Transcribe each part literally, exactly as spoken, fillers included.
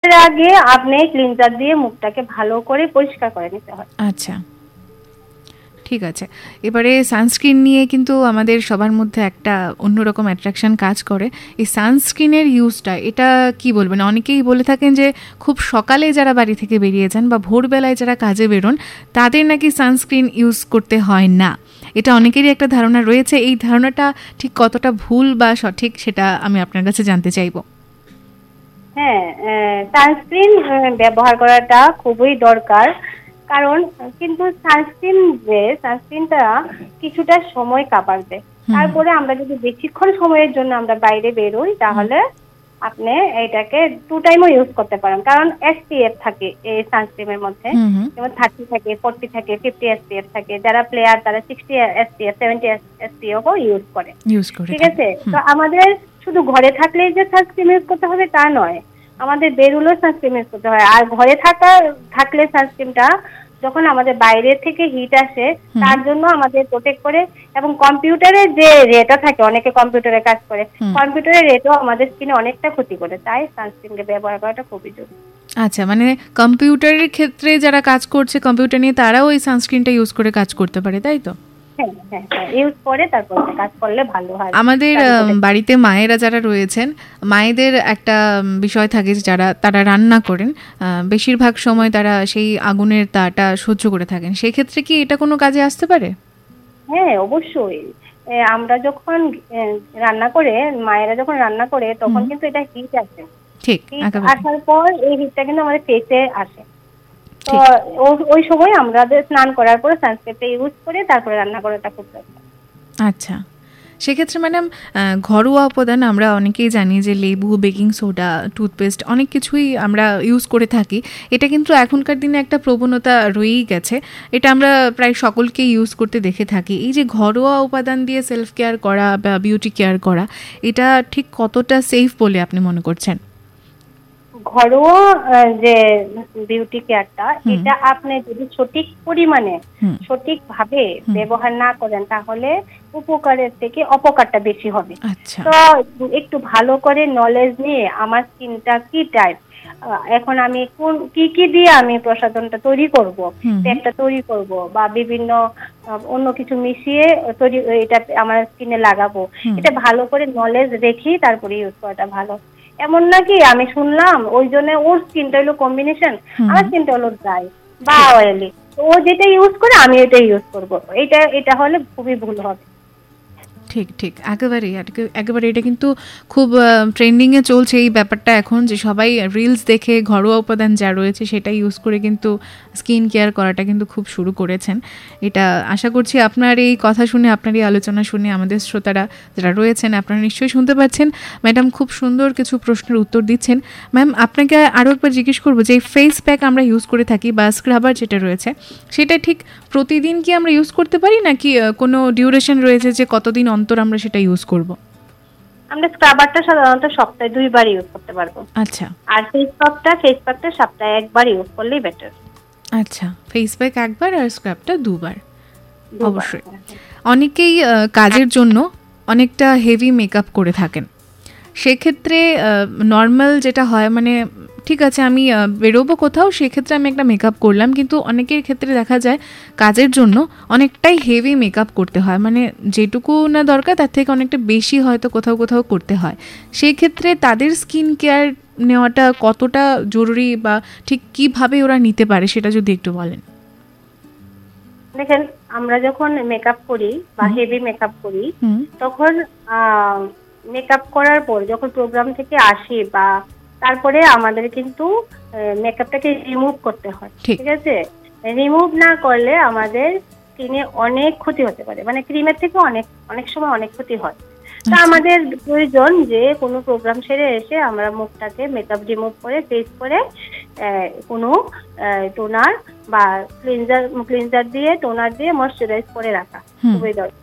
ইউজের আগে আপনি ক্লিনজার দিয়ে মুখটাকে ভালো করে পরিষ্কার করে নিতে হয়। আচ্ছা, ঠিক আছে। এবারে সানস্ক্রিন নিয়ে কিন্তু আমাদের সবার মধ্যে একটা অন্যরকম অ্যাট্রাকশন কাজ করে। এই সানস্ক্রিনের ইউজটা, এটা কি বলবেন? অনেকেই বলে থাকেন যে খুব সকালে যারা বাড়ি থেকে বেরিয়ে যান বা ভোরবেলায় যারা কাজে বেরোন, তাদের নাকি সানস্ক্রিন ইউজ করতে হয় না। এটা অনেকেরই একটা ধারণা রয়েছে। এই ধারণাটা ঠিক কতটা ভুল বা সঠিক, সেটা আমি আপনার কাছে জানতে চাইবো। হ্যাঁ, সানস্ক্রিন ব্যবহার করাটা খুবই দরকার, কারণ কিন্তু সানস্ক্রিন যে সানস্ক্রিনটা কিছুটা সময় কাটাবে, তারপরে আমরা যদি বেশিক্ষণ সময়ের জন্য আমরা বাইরে বেরোই তাহলে আপনি এটাকে টু টাইমও ইউজ করতে পারেন, কারণ এসপিএফ থাকে এই সানস্ক্রিনের মধ্যে, যেমন থার্টি থাকে, ফোর্টি থাকে, ফিফটি এসপিএফ থাকে। যারা প্লেয়ার তারা সিক্সটি এসপিএফ, সেভেন্টি এসপিএফও ইউজ করে। ঠিক আছে, তো আমাদের শুধু ঘরে থাকলেই যে সানস্ক্রিন ইউজ করতে হবে তা নয়, আমাদের বেরুলেও সানস্ক্রিন ইউজ করতে হয়। আর ঘরে থাকা থাকলে সানস্ক্রিনটা যখন আমাদের বাইরে থেকে হিট আসে তার জন্য আমাদের প্রোটেক্ট করে, এবং কম্পিউটারের যে রেটা থাকে, অনেকে কম্পিউটারে কাজ করে, কম্পিউটারের রেটও আমাদের স্কিনে অনেকটা ক্ষতি করে, তাই সানস্ক্রিনকে ব্যবহার করাটা খুবই জরুরি। আচ্ছা, মানে কম্পিউটারের ক্ষেত্রে যারা কাজ করছে কম্পিউটার নিয়ে, তারাও এই সানস্ক্রিনটা ইউজ করে কাজ করতে পারে, তাই তো? আমাদের বাড়িতে মায়েরা যারা রয়েছেন, মায়েদের একটা বিষয় থাকে, যারা তারা রান্না করেন বেশিরভাগ সময় তারা সেই আগুনের তাটা সহ্য করে থাকেন, সেই ক্ষেত্রে কি এটা কোনো কাজে আসতে পারে? হ্যাঁ, অবশ্যই। আমরা যখন রান্না করে, মায়েরা যখন রান্না করে তখন কিন্তু এটা হিট আসে, ঠিক আসার পর এই হিটটা কিন্তু আমাদের ফেসে আসে। তো ওই সময় আমরা স্নান করার পরে সানস্ক্রিনটা ইউজ করে তারপরে রান্না করাটা খুব দরকার। আচ্ছা, সেক্ষেত্রে ম্যাডাম ঘরোয়া উপাদান আমরা অনেকেই জানি যে লেবু, বেকিং সোডা, টুথপেস্ট অনেক কিছুই আমরা ইউজ করে থাকি। এটা কিন্তু এখনকার দিনে একটা প্রবণতা রয়েই গেছে, এটা আমরা প্রায় সকলকেই ইউজ করতে দেখে থাকি। এই যে ঘরোয়া উপাদান দিয়ে সেলফ কেয়ার করা বা বিউটি কেয়ার করা, এটা ঠিক কতটা সেফ বলে আপনি মনে করছেন? ঘরোয়া যে বিউটি কেয়ারটা, এটা আপনি যদি সঠিক পরিমাণে সঠিকভাবে ব্যবহার না করেন তাহলে উপকারের থেকে অপকারটা বেশি হবে। তো একটু ভালো করে নলেজ নিয়ে আমার স্কিনটা কি টাইপ, এখন আমি কোন কি কি দিয়ে আমি প্রসাধনটা তৈরি করব, প্যাকটা তৈরি করব বা বিভিন্ন অন্য কিছু মিশিয়ে তৈরি এটা আমার স্কিনে লাগাবো, এটা ভালো করে নলেজ রেখেই তারপরে ইউজ করাটা ভালো। এমন নাকি আমি শুনলাম ওই জন্য ওর স্কিনটা হলো কম্বিনেশন, আমার স্কিনটা হলো ড্রাই বা অয়েলি, ও যেটা ইউজ করে আমি এটা ইউজ করবো, এটা এটা হলে খুবই ভুল হবে। ঠিক ঠিক একেবারেই একেবারে এটা কিন্তু খুব ট্রেন্ডিংয়ে চলছে এই ব্যাপারটা এখন, যে সবাই রিলস দেখে ঘরোয়া উপাদান যা রয়েছে সেটা ইউজ করে কিন্তু স্কিন কেয়ার করাটা কিন্তু খুব শুরু করেছেন। এটা আশা করছি আপনার এই কথা শুনে, আপনার এই আলোচনা শুনে আমাদের শ্রোতারা যারা রয়েছেন আপনারা নিশ্চয়ই শুনতে পাচ্ছেন ম্যাডাম খুব সুন্দর কিছু প্রশ্নের উত্তর দিচ্ছেন। ম্যাম, আপনাকে আরও একবার জিজ্ঞেস করবো যে ফেস প্যাক আমরা ইউজ করে থাকি বা স্ক্রাবার যেটা রয়েছে, সেটা ঠিক প্রতিদিন কি আমরা ইউজ করতে পারি নাকি কোনো ডিউরেশন রয়েছে যে কতদিন অন্তর আমরা সেটা ইউজ করব? আমরা স্ক্রাবারটা সাধারণত সপ্তাহে দুইবার ইউজ করতে পারবো। আচ্ছা, আর ফেস প্যাকটা ফেস প্যাকটা সপ্তাহে একবার ইউজ করলেই বেটার। আচ্ছা, ফেস প্যাক একবার আর স্ক্রাবটা দুবার। অবশ্যই অনেকেই কাজের জন্য অনেকটা হেভি মেকআপ করে থাকেন, সেক্ষেত্রে নর্মাল যেটা হয় মানে ঠিক আছে আমি বেরোবো কোথাও, সেক্ষেত্রে আমি একটা মেকআপ করলাম, কিন্তু অনেকের ক্ষেত্রে দেখা যায় কাজের জন্য অনেকটাই হেভি মেকআপ করতে হয়, মানে যেটুকু না দরকার তার থেকে অনেকটা বেশি হয়তো কোথাও কোথাও করতে হয়। সেই ক্ষেত্রে তাদের স্কিন কেয়ার নেওয়াটা কতটা জরুরি বা ঠিক কিভাবে ওরা নিতে পারে সেটা যদি একটু বলেন। দেখেন, আমরা যখন মেকআপ করি বা হেভি মেকআপ করি তখন মেকআপ করার পর যখন প্রোগ্রাম থেকে আসি বা তারপরে আমাদের কিন্তু মেকআপটাকে রিমুভ করতে হয়। ঠিক আছে, রিমুভ না করলে আমাদের স্কিনে অনেক ক্ষতি হতে পারে, মানে ক্রিমের থেকে অনেক অনেক সময় অনেক ক্ষতি হয়। তো আমাদের প্রয়োজন যে কোনো প্রোগ্রাম সেরে এসে আমরা মুখটাকে মেকআপ রিমুভ করে ফেস করে কোনো টোনার বা ক্লিনজার ক্লিনজার দিয়ে টোনার দিয়ে ময়শ্চারাইজ করে রাখা খুবই দরকার।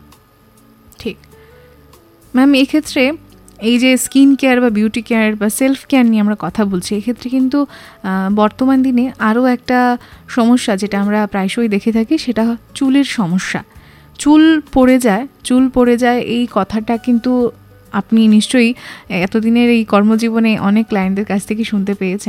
ঠিক ম্যাম, এক্ষেত্রে এই যে স্কিন কেয়ার বা বিউটি কেয়ার বা সেলফ কেয়ার নিয়ে আমরা কথা বলছি, এক্ষেত্রে কিন্তু বর্তমান দিনে আরও একটা সমস্যা যেটা আমরা প্রায়শই দেখে থাকি, সেটা চুলের সমস্যা। চুল পড়ে যায় চুল পড়ে যায় এই কথাটা কিন্তু আপনি নিশ্চয়ই এতদিনের এই কর্মজীবনে অনেক ক্লায়েন্টদের কাছ থেকে শুনতে পেয়েছেন।